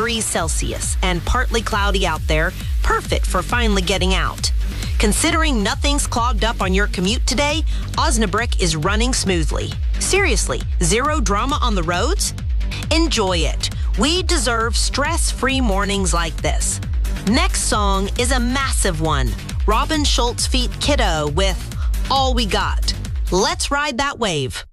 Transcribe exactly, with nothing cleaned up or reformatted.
degrees Celsius and partly cloudy out there, perfect for finally getting out. Considering nothing's clogged up on your commute today, Osnabrick is running smoothly. Seriously, zero drama on the roads? Enjoy it. We deserve stress-free mornings like this. Next song is a massive one. Robin Schultz feat. Kiddo with All We Got. Let's ride that wave.